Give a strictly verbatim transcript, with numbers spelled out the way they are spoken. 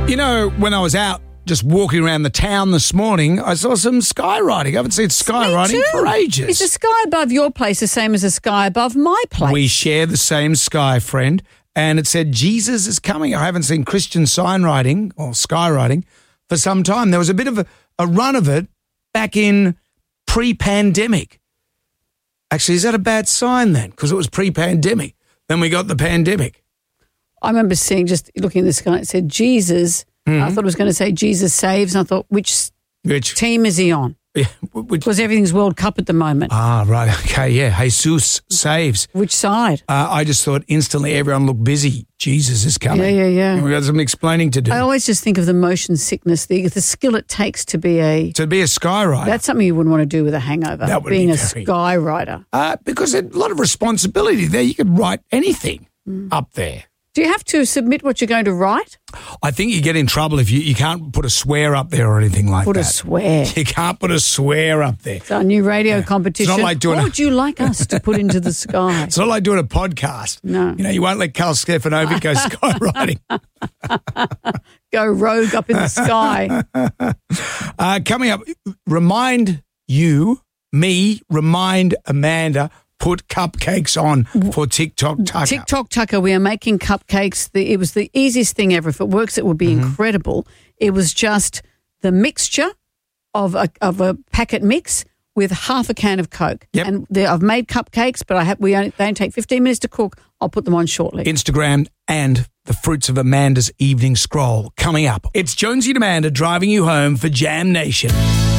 You know, when I was out just walking around the town this morning, I saw some skywriting. I haven't seen skywriting for ages. Is the sky above your place the same as the sky above my place? We share the same sky, friend. And it said, Jesus is coming. I haven't seen Christian signwriting or skywriting for some time. There was a bit of a, a run of it back in pre-pandemic. Actually, is that a bad sign then? Because it was pre-pandemic. Then we got the pandemic. I remember seeing, just looking at the sky, it said Jesus. Mm-hmm. I thought it was going to say Jesus saves. And I thought, which, which team is he on? Yeah, which, because everything's World Cup at the moment. Ah, right. Okay, yeah. Jesus saves. Which side? Uh, I just thought instantly everyone looked busy. Jesus is coming. Yeah, yeah, yeah. And we've got some explaining to do. I always just think of the motion sickness, the, the skill it takes to be a... To be a skywriter. That's something you wouldn't want to do with a hangover, that would being be a very, skywriter. Uh, because there's a lot of responsibility there. You could write anything mm. up there. Do you have to submit what you're going to write? I think you get in trouble if you, you can't put a swear up there or anything like put that. Put a swear. You can't put a swear up there. It's our new radio yeah. competition. It's not like doing what a, would you like us to put into the sky? It's not like doing a podcast. No. You know, you won't let Carl Stefanovic go skywriting. Go rogue up in the sky. Uh, coming up, remind you, me, remind Amanda, put cupcakes on for TikTok Tucker. TikTok Tucker, we are making cupcakes. The, it was the easiest thing ever. If it works, it will be mm-hmm. incredible. It was just the mixture of a, of a packet mix with half a can of Coke. Yep. And the, I've made cupcakes, but I have, we only, they only take fifteen minutes to cook. I'll put them on shortly. Instagram and the fruits of Amanda's evening scroll coming up. It's Jonesy and Amanda driving you home for Jam Nation.